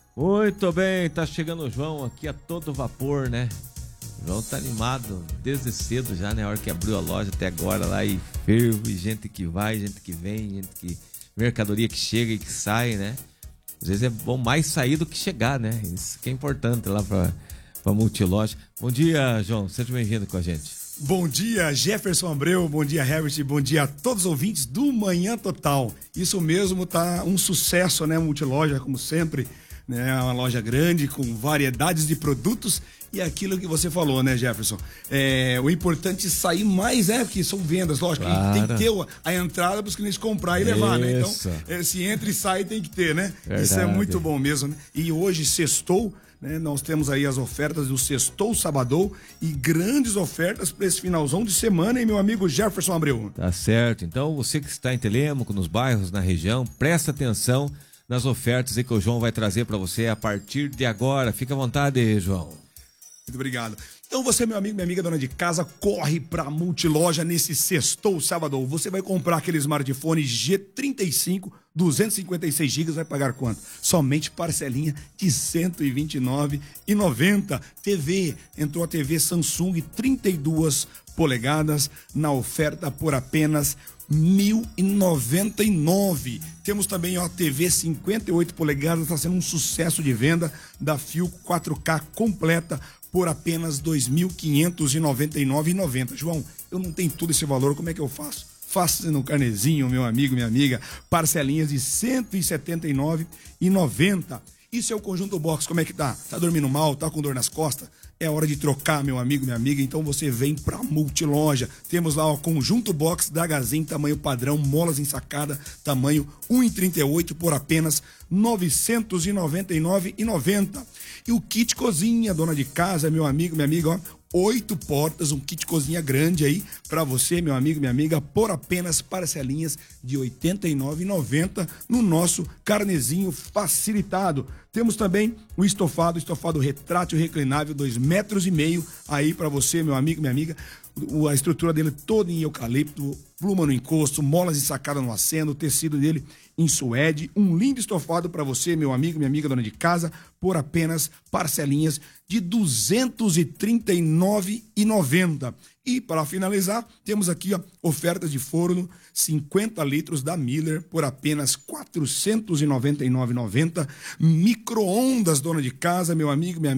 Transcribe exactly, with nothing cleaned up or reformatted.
Muito bem, tá chegando o João aqui a todo vapor, né? O João tá animado desde cedo já, né? A hora que abriu a loja até agora lá e fervo, e gente que vai, gente que vem, gente que... mercadoria que chega e que sai, né? Às vezes é bom mais sair do que chegar, né? Isso que é importante lá pra, pra Multiloja. Bom dia, João. Seja bem-vindo com a gente. Bom dia, Jefferson Abreu, bom dia, Herbert, bom dia a todos os ouvintes do Manhã Total. Isso mesmo, tá um sucesso, né? Multiloja, como sempre, né? Uma loja grande, com variedades de produtos e aquilo que você falou, né, Jefferson? É, o importante é sair mais, é, porque são vendas, lógico, Claro. tem que ter a entrada para os clientes comprar e levar, Isso. né? Então, é, se entra e sai, tem que ter, né? Verdade. Isso é muito bom mesmo, né? E hoje, sextou, né, nós temos aí as ofertas do Sextou Sabadou e grandes ofertas para esse finalzão de semana, hein, meu amigo Jefferson Abreu? Tá certo. Então, você que está em Telêmaco, nos bairros, na região, presta atenção nas ofertas aí que o João vai trazer para você a partir de agora. Fica à vontade, João. Muito obrigado. Então você, meu amigo, minha amiga, dona de casa, corre pra Multiloja nesse Sextou Sábado. Você vai comprar aquele smartphone G trinta e cinco, duzentos e cinquenta e seis gigas, vai pagar quanto? Somente parcelinha de cento e vinte e nove reais e noventa centavos. T V, entrou a T V Samsung trinta e duas polegadas na oferta por apenas mil e noventa e nove reais. Temos também a T V cinquenta e oito polegadas, está sendo um sucesso de venda da Philco quatro K completa por apenas dois mil quinhentos e noventa e nove reais e noventa centavos. João, eu não tenho todo esse valor, como é que eu faço? Faça no carnezinho, meu amigo, minha amiga, parcelinhas de cento e setenta e nove reais e noventa centavos. E seu conjunto box, como é que tá? Tá dormindo mal? Tá com dor nas costas? É hora de trocar, meu amigo, minha amiga. Então você vem pra Multiloja. Temos lá o conjunto box da Gazin, tamanho padrão, molas ensacada, tamanho um e trinta e oito por apenas novecentos e noventa e nove reais e noventa centavos. E o kit cozinha, dona de casa, meu amigo, minha amiga, ó. Oito portas, um kit cozinha grande aí pra você, meu amigo, minha amiga, por apenas parcelinhas de oitenta e nove reais e noventa centavos no nosso carnezinho facilitado. Temos também o estofado, estofado retrátil reclinável, dois metros e meio aí pra você, meu amigo, minha amiga. A estrutura dele toda em eucalipto, pluma no encosto, molas ensacadas no aceno, o tecido dele em suede, um lindo estofado para você, meu amigo, minha amiga, dona de casa, por apenas parcelinhas de duzentos e trinta e nove reais e noventa centavos. E para finalizar, temos aqui ó, ofertas de forno cinquenta litros da Miller por apenas quatrocentos e noventa e nove reais e noventa centavos. Micro-ondas, dona de casa, meu amigo, minha amiga.